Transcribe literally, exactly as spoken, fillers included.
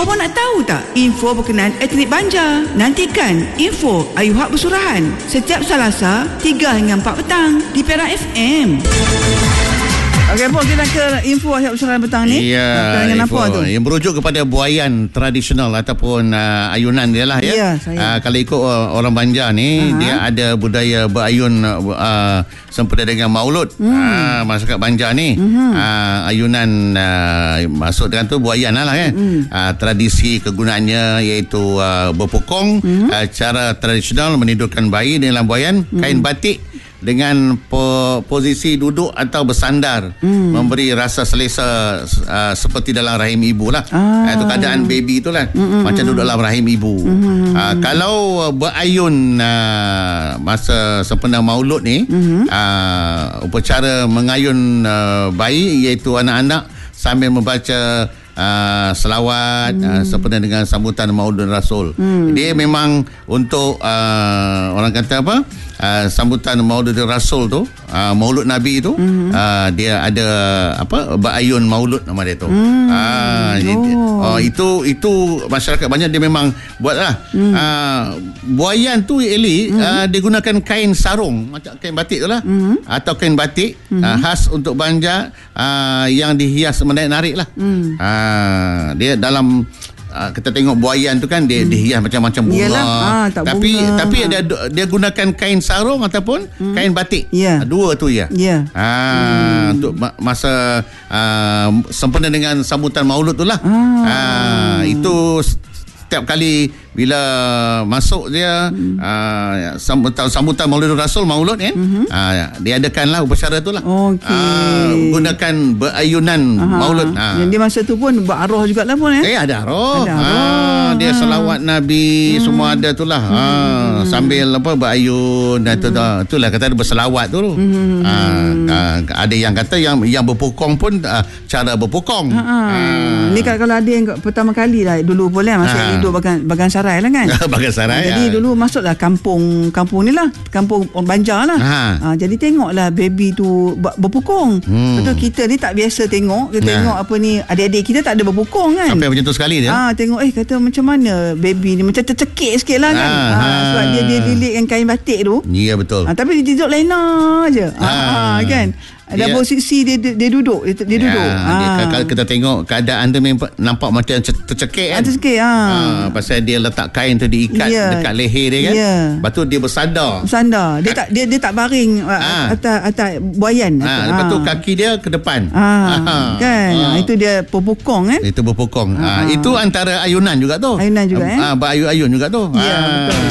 Awak nak tahu tak info berkenaan etnik Banjar? Nantikan info Ayu Hak Bersurahan setiap Selasa tiga hingga empat petang di Perak F M. Okey, Pok, kita ke info Ayu Hak Bersurahan petang ni. Ya, dengan info apa tu? yang merujuk kepada buaian tradisional ataupun uh, ayunan dia lah ya. Ya, saya. Uh, kalau ikut uh, orang Banjar ni, uh-huh. dia ada budaya berayun uh, sempena dengan Maulud. Hmm. Uh, masyarakat Banjar ni uh-huh. uh, ayunan uh, masuk dengan tu buaian lah kan. Uh-huh. Uh, tradisi kegunaannya iaitu uh, berpokong, uh-huh. uh, cara tradisional menidurkan bayi dalam buaian, uh-huh. kain batik dengan po- posisi duduk atau bersandar, hmm. memberi rasa selesa uh, seperti dalam rahim ibu lah. Ah. Itu keadaan baby tu lah, hmm. macam duduk dalam rahim ibu. Hmm. Uh, kalau berayun uh, masa sempena Maulud ni, hmm. uh, upacara mengayun uh, bayi iaitu anak-anak sambil membaca Uh, selawat hmm. uh, sempena dengan sambutan Maulud Rasul. Hmm. Dia memang untuk uh, orang kata apa? Uh, sambutan Maulud Rasul tu, uh, Maulud Nabi tu, hmm. uh, dia ada apa? Berayun Maulud nama dia tu. Hmm. Uh, oh. uh, itu itu masyarakat banyak dia memang buatlah. Hmm. Uh, buaian tu Eli hmm. uh, dia gunakan kain sarung macam kain batik tu lah. Hmm. Atau kain batik hmm. uh, khas untuk Banjar uh, yang dihias menarik-narik lah. Hmm. Uh, Ah, dia dalam uh, kita tengok buaian tu kan dia hmm. dihias macam-macam bunga. Yalah, ah, tapi bunga. Tapi dia dia gunakan kain sarung ataupun hmm. kain batik. Yeah. Dua tu ya. Yeah. Ah, hmm. untuk masa uh, sempena dengan sambutan Maulud tu lah. Ah. Ah, itu setiap kali bila masuk dia hmm. uh, sambutan, sambutan Maulid Rasul Maulud kan, hmm. uh, dia adakanlah upacara tu lah. Okay. Uh, gunakan berayunan Aha. Maulud. Uh. Yang dia masa tu pun berarwah jugalah pun eh. Eh ada arwah. Ada arwah. Uh, dia ha. selawat Nabi hmm. semua ada tu lah. Hmm. Uh, sambil apa berayun dan hmm. tu dah. Itulah kata dia berselawat tu. Hmm. Uh, uh, ada yang kata yang yang berpokong pun uh, cara berpokong. Ha. Uh. Ni kalau ada yang pertama kali lah dulu boleh masa ha. hidup bagan bagan sarai lah kan. Bagan sarai. Jadi ya. dulu masuklah kampung kampung ni lah, kampung orang Banjar lah. Ha. Ha, jadi tengoklah baby tu berpokong. Hmm. Betul kita ni tak biasa tengok, kita nah. tengok apa ni adik-adik kita tak ada berpokong kan. Sampai macam tu sekali dia. Ha, tengok eh kata macam mana baby ni macam tercekik sikit lah kan. Ha. Ha, sebab dia dia lilitkan kain batik tu. Ya betul. Ha, tapi dia duduk lena je. Ha. Ha, kan. Ada yeah. posisi dia, dia dia duduk dia, dia duduk. Ya, ha. Kalau kita tengok keadaan tu memang nampak macam tercekik kan. Tercekik ha. ha. Pasal dia letak kain tu diikat yeah. dekat leher dia kan. Yeah. Lepas tu dia bersandar. Bersandar. Dia tak dia dia tak baring ha. atas atas buaian. Ha. Ha. Lepas tu kaki dia ke depan. Ha. Ha. Kan. Ha. Itu dia berpokong kan. Itu berpokong. Ha. Ha. Itu antara ayunan juga tu. Ayunan juga ha. eh. Ha. Berayun-ayun juga tu. Ya, ha. betul.